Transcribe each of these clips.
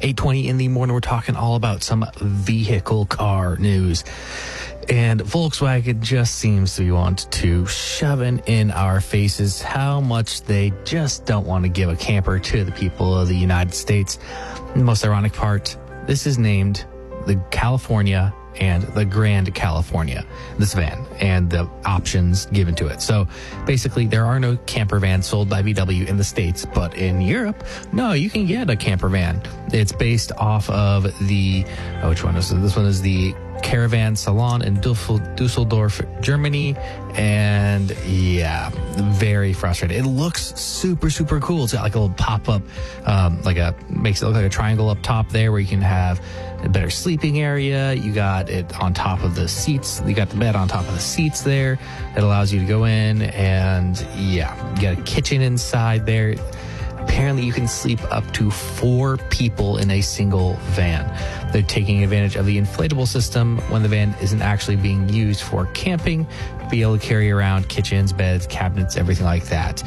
8:20 in the morning, we're talking all about some vehicle car news. And Volkswagen just seems to want to shoving in our faces how much they just don't want to give a camper to the people of the United States. The most ironic part, this is named the California and the Grand California, this van, and the options given to it. So basically, there are no camper vans sold by VW in the States, but in Europe, no, you can get a camper van. It's based off of the, which one is this? One is the Caravan Salon in Dusseldorf, Germany. And yeah, very frustrating. It looks super, super cool. It's got like a little pop-up, makes it look like a triangle up top there where you can have a better sleeping area. You got it on top of the seats. You got the bed on top of the seats there. It allows you to go in and yeah, you got a kitchen inside there. Apparently, you can sleep up to 4 people in a single van. They're taking advantage of the inflatable system when the van isn't actually being used for camping, to be able to carry around kitchens, beds, cabinets, everything like that.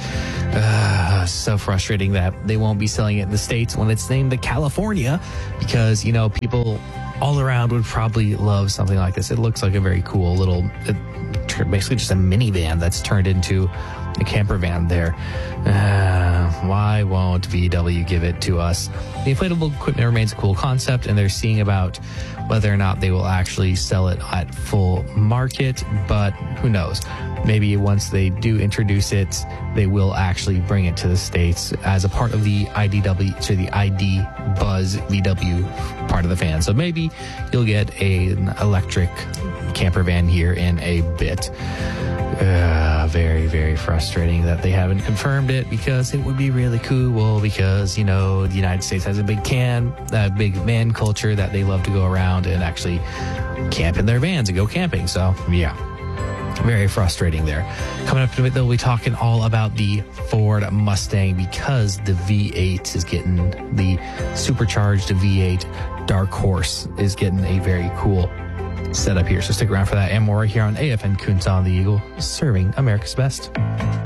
So frustrating that they won't be selling it in the States when it's named the California, because, you know, people all around would probably love something like this. It looks like a very cool little, basically just a minivan that's turned into a camper van there. Why won't VW give it to us? The inflatable equipment remains a cool concept, and they're seeing about whether or not they will actually sell it at full market, but who knows? Maybe once they do introduce it, they will actually bring it to the States as a part of the the ID Buzz VW part of the fan. So maybe you'll get an electric camper van here in a bit. Very, very frustrating that they haven't confirmed it, because it would be really cool, because, you know, the United States has a big van culture that they love to go around and actually camp in their vans and go camping. So, yeah. Very frustrating there. Coming up in a bit, though, we'll be talking all about the Ford Mustang, because the V8 is getting the supercharged V8 Dark Horse is getting a very cool setup here. So stick around for that and more here on AFN Kuntal the Eagle, serving America's best.